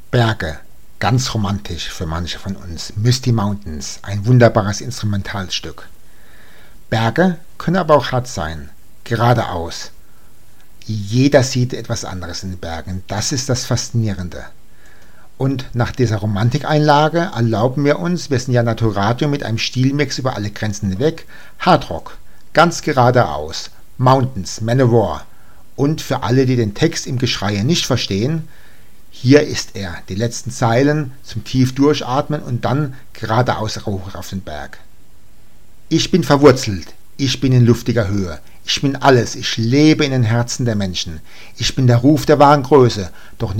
Berge, ganz romantisch für manche von uns. Misty Mountains, ein wunderbares Instrumentalstück. Berge können aber auch hart sein, geradeaus. Jeder sieht etwas anderes in den Bergen, das ist das Faszinierende. Und nach dieser Romantikeinlage erlauben wir uns, wir sind ja Naturadio mit einem Stilmix über alle Grenzen hinweg, Hardrock, ganz geradeaus, Mountains, Manowar. Und für alle, die den Text im Geschreie nicht verstehen, hier ist er, die letzten Zeilen zum tief durchatmen und dann geradeaus hoch auf den Berg. Ich bin verwurzelt, ich bin in luftiger Höhe, ich bin alles, ich lebe in den Herzen der Menschen, ich bin der Ruf der wahren Größe, doch